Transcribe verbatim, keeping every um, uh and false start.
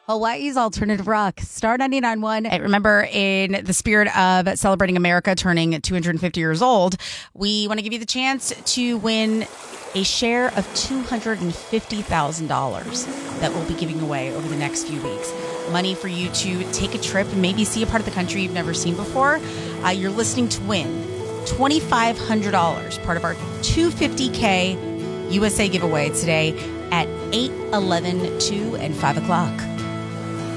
Hawaii's alternative rock, Star ninety-nine point one. And remember, in the spirit of celebrating America turning two hundred fifty years old, we want to give you the chance to win a share of two hundred fifty thousand dollars that we'll be giving away over the next few weeks. Money for you to take a trip and maybe see a part of the country you've never seen before. Uh, you're listening to win two thousand five hundred dollars, part of our two hundred fifty thousand U S A giveaway today at eight, eleven, two, and five o'clock.